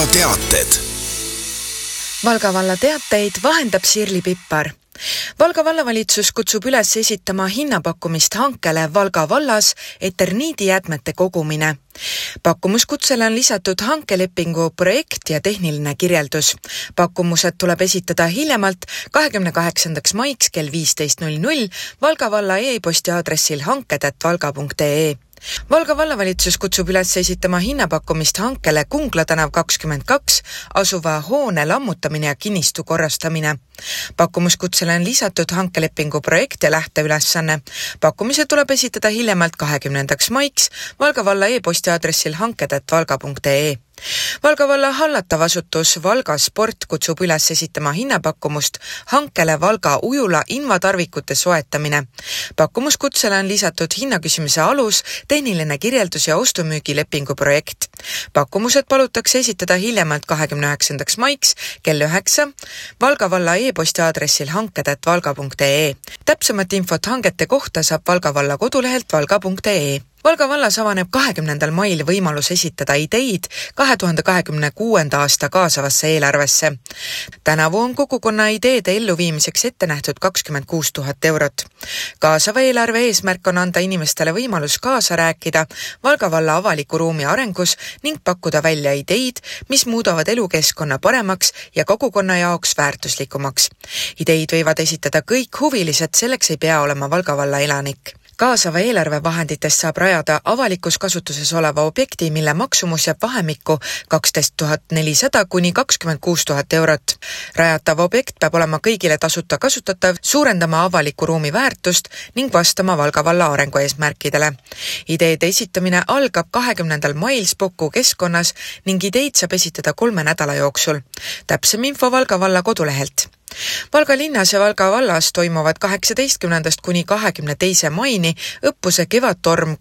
teated. Valga valla teateid vahendab Sirli Pippar. Valga vallavalitsus kutsub üles esitama hinnapakkumist hankele Valga vallas eterniidijäätmete kogumine. Pakkumuskutsele on lisatud hankelepingu projekt ja tehniline kirjeldus. Pakkumused tuleb esitada hiljemalt 28. maiks kell 15.00 Valga valla e-posti aadressil hanked@valga.ee. Valga vallavalitsus kutsub üles esitama hinnapakkumist hankele Kungla tänav 22 asuva hoone lammutamine ja kinnistu korrastamine. Pakkumuskutsele on lisatud hankelepingu projekt ja lähteülesanne. Pakkumised tuleb esitada hiljemalt 20. maiks Valga valla e-posti aadressil hanked@valga.ee. Valga valla hallatav asutus Valga Sport kutsub üles esitama hinnapakkumust hankele Valga ujula invatarvikute soetamine. Pakkumuskutsele on lisatud hinnaküsimise alus, tehniline kirjeldus ja ostumüügilepingu projekt. Pakkumused palutakse esitada hiljemalt 29. maiks kell 9 Valga valla e-posti aadressil hanked@valga.ee. Täpsemat infot hangete kohta saab Valga valla kodulehelt valga.ee. Valga vallas avaneb 20. mail võimalus esitada ideid 2026. aasta kaasavasse eelarvesse. Tänavu on kogukonna ideede elluviimiseks ette nähtud 26 000 eurot. Kaasava eelarve eesmärk on anda inimestele võimalus kaasa rääkida Valga valla avaliku ruumi arengus ning pakkuda välja ideid, mis muudavad elukeskkonna paremaks ja kogukonna jaoks väärtuslikumaks. Ideid võivad esitada kõik huvilised, selleks ei pea olema Valga valla elanik. Kaasava eelarve vahenditest saab rajada avalikus kasutuses oleva objekti, mille maksumus jääb vahemikku 12 400 kuni 26 000 eurot. Rajatav objekt peab olema kõigile tasuta kasutatav, suurendama avaliku ruumi väärtust ning vastama Valga valla arengu eesmärkidele. Ideede esitamine algab 20. mail Spoku keskkonnas ning ideid saab esitada 3 nädala jooksul. Täpsem info Valga valla kodulehelt. Valga linnas ja Valga vallas toimuvad 18. kuni 22. maini õppuse Kevadtorm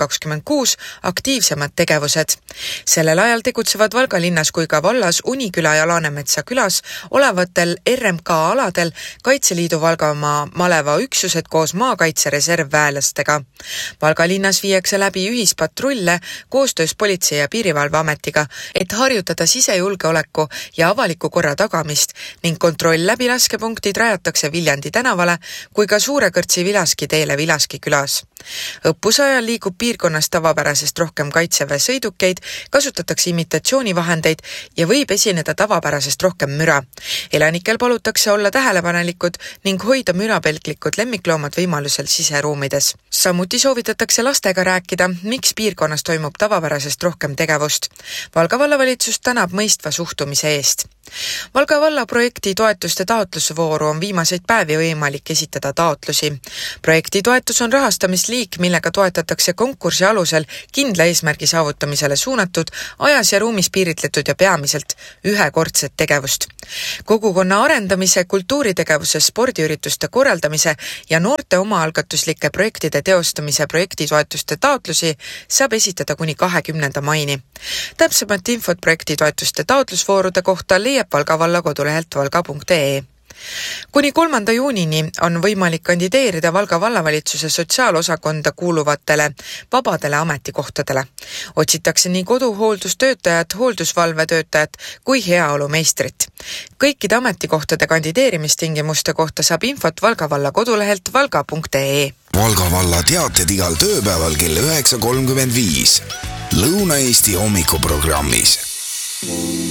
2026 aktiivsemad tegevused. Sellel ajal tegutsevad Valga linnas kui ka vallas Uniküla ja Laanemetsa külas olevatel RMK aladel Kaitseliidu Valgamaa maleva üksused koos maakaitsereservväelastega. Valga linnas viiakse läbi ühispatrulle koostöös Politsei- ja Piirivalveametiga, et harjutada sisejulgeoleku ja avaliku korra tagamist ning kontroll läbilaskepunktid rajatakse Viljandi tänavale kui ka Suurekõrtsi Vilaski teele Vilaski külas. Õppuse ajal liigub piirkonnas tavapärasest rohkem kaitseväe sõidukeid, kasutatakse imitatsioonivahendeid ja võib esineda tavapärasest rohkem müra. Elanikel palutakse olla tähelepanelikud ning hoida mürapelglikud lemmikloomad võimalusel siseruumides. Samuti soovitatakse lastega rääkida, miks piirkonnas toimub tavapärasest rohkem tegevust. Valga vallavalitsus tänab mõistva suhtumise eest. Valga valla projekti toetuste taotlusvooru on viimaseid päevi võimalik esitada taotlusi. Projekti toetus on rahastamisliik, millega toetatakse konkursi alusel kindla eesmärgi saavutamisele suunatud, ajas ja ruumis piiritletud ja peamiselt ühekordset tegevust. Kogukonna arendamise, kultuuritegevuse, spordiürituste korraldamise ja noorte omaalgatuslike projektide teostamise projektitoetuste taotlusi saab esitada kuni 20. maini. Täpsemat infot projektitoetuste taotlusvoorude kohta leiab Valga valla kodulehelt valga.ee. Kuni 3. juunini on võimalik kandideerida Valga vallavalitsuse sotsiaalosakonda kuuluvatele vabadele ametikohtadele. Otsitakse nii koduhooldustöötajat, hooldusvalvetöötajat kui heaolumeistrit. Kõikide ametikohtade kandideerimistingimuste kohta saab infot Valga valla kodulehelt valga.ee. Valga valla teated igal tööpäeval kell 9.35 Lõuna-Eesti hommikuprogrammis.